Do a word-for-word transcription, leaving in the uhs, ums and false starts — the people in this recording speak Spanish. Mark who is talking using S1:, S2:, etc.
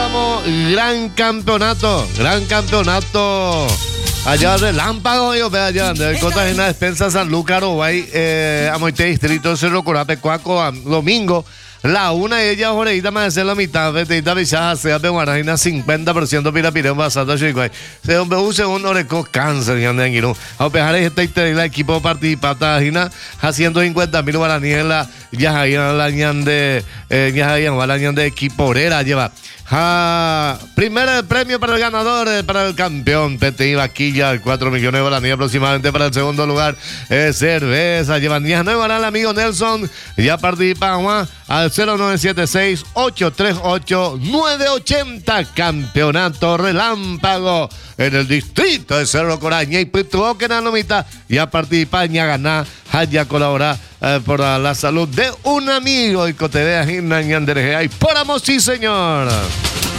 S1: vamos, gran campeonato, gran campeonato. Allá relámpago, yo veo allá, de Cota en la Despensa San Lucas, Uruguay, eh, Amoite Distrito, Cerro Corate, Cuaco, domingo. La una de ellas, Joreita, me hace la mitad, Betita Bichaja, sea de Guarajina, cincuenta por ciento Pirapireo, Basata, Chihuahua. Se un un segundo reco cáncer, y anda en Guirú. A pesar de este interés, el equipo participa, a ciento cincuenta mil guaraníes, ya hay la ñan de, ya hay la ñan de equiporera, lleva. Ah, primer premio para el ganador, eh, para el campeón, Petey Vaquilla, cuatro millones de guaraníes aproximadamente. Para el segundo lugar, eh, cerveza, llevan diez nueve para el amigo Nelson. Ya participa Juan al cero nueve siete seis, ocho tres ocho, nueve ocho cero. Campeonato relámpago en el distrito de Cerro Coraña. Y pues tuvo que la nomita ya participa, ya ganar, ya colaborar eh, por la, la salud de un amigo. Y Cotedea, Gimna, y por amo, sí, señor.